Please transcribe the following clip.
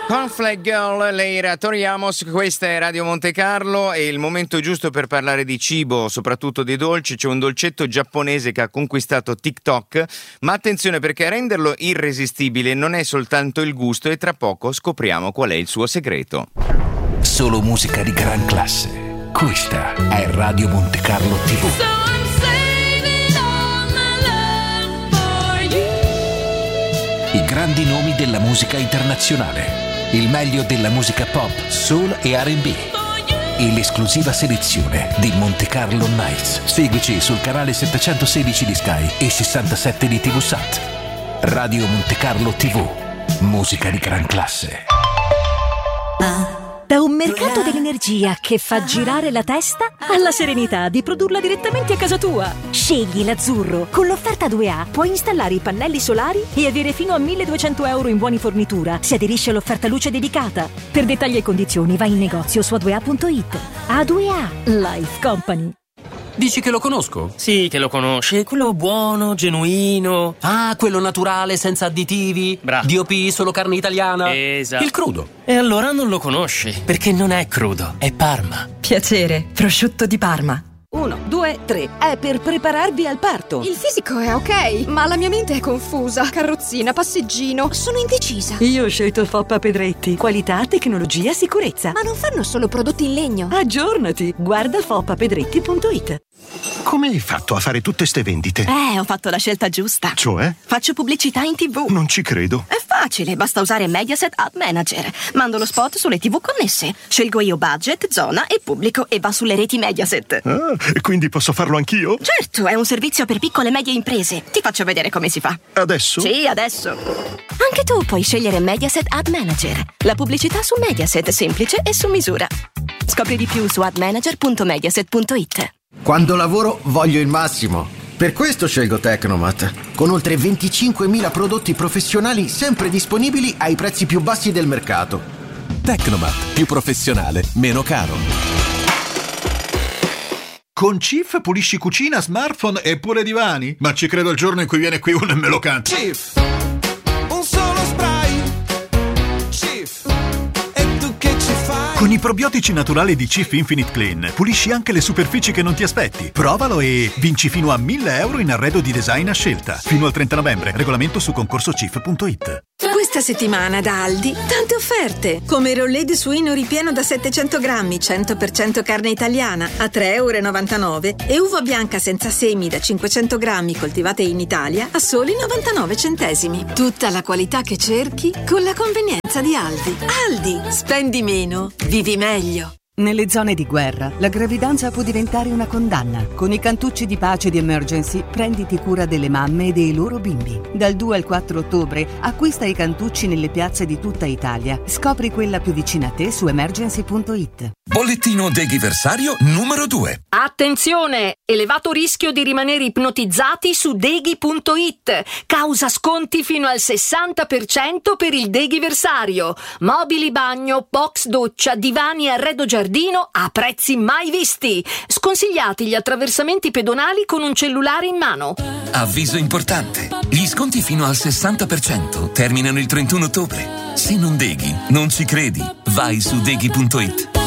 Flag Girl, Leira Toriamos, questa è Radio Monte Carlo, è il momento giusto per parlare di cibo, soprattutto di dolci. C'è un dolcetto giapponese che ha conquistato TikTok, ma attenzione perché a renderlo irresistibile non è soltanto il gusto e tra poco scopriamo qual è il suo segreto. Solo musica di gran classe, questa è Radio Monte Carlo TV. I grandi nomi della musica internazionale. Il meglio della musica pop, soul e R&B. E l'esclusiva selezione di Monte Carlo Nights. Seguici sul canale 716 di Sky e 67 di TV Sat. Radio Monte Carlo TV. Musica di gran classe. Da un mercato dell'energia che fa girare la testa alla serenità di produrla direttamente a casa tua. Scegli l'azzurro. Con l'offerta 2A puoi installare i pannelli solari e avere fino a 1.200 euro in buoni fornitura se aderisci all'offerta luce dedicata. Per dettagli e condizioni vai in negozio su A2A.it. A2A Life Company. Dici che lo conosco? Sì, che lo conosci. Quello buono, genuino. Ah, quello naturale, senza additivi. Bravo. DOP, solo carne italiana. Esatto. Il crudo. E allora non lo conosci, perché non è crudo, è Parma. Piacere, prosciutto di Parma. 1, 2, 3. È per prepararvi al parto. Il fisico è ok, ma la mia mente è confusa. Carrozzina, passeggino, sono indecisa. Io ho scelto Foppa Pedretti. Qualità, tecnologia, sicurezza. Ma non fanno solo prodotti in legno. Aggiornati. Guarda foppapedretti.it. Come hai fatto a fare tutte ste vendite? Ho fatto la scelta giusta. Cioè? Faccio pubblicità in TV. Non ci credo. È facile, basta usare Mediaset Ad Manager. Mando lo spot sulle TV connesse. Scelgo io budget, zona e pubblico e va sulle reti Mediaset. Ah, e quindi posso farlo anch'io? Certo, è un servizio per piccole e medie imprese. Ti faccio vedere come si fa. Adesso? Sì, adesso. Anche tu puoi scegliere Mediaset Ad Manager. La pubblicità su Mediaset, semplice e su misura. Scopri di più su admanager.mediaset.it. Quando lavoro voglio il massimo. Per questo scelgo Tecnomat, con oltre 25.000 prodotti professionali sempre disponibili ai prezzi più bassi del mercato. Tecnomat, più professionale, meno caro. Con Cif pulisci cucina, smartphone e pure divani? Ma ci credo il giorno in cui viene qui uno e me lo canta. Cif, un solo spray. Cif, e tu che ci fai? Con i probiotici naturali di Cif Infinite Clean pulisci anche le superfici che non ti aspetti. Provalo e vinci fino a 1.000 euro in arredo di design a scelta. Fino al 30 novembre. Regolamento su concorsocif.it. Questa settimana da Aldi tante offerte, come il rollé di suino ripieno da 700 grammi 100% carne italiana a 3,99 € e uva bianca senza semi da 500 grammi coltivate in Italia a soli 99 centesimi. Tutta la qualità che cerchi con la convenienza di Aldi. Aldi, spendi meno, vivi meglio. Nelle zone di guerra, la gravidanza può diventare una condanna. Con i cantucci di pace di Emergency, prenditi cura delle mamme e dei loro bimbi. Dal 2 al 4 ottobre, acquista i cantucci nelle piazze di tutta Italia. Scopri quella più vicina a te su emergency.it. Bollettino deghiversario numero 2. Attenzione! Elevato rischio di rimanere ipnotizzati su deghi.it. Causa sconti fino al 60% per il deghiversario. Mobili bagno, box doccia, divani e arredo giardino a prezzi mai visti. Sconsigliati gli attraversamenti pedonali con un cellulare in mano. Avviso importante. Gli sconti fino al 60% terminano il 31 ottobre. Se non deghi, non ci credi. Vai su deghi.it.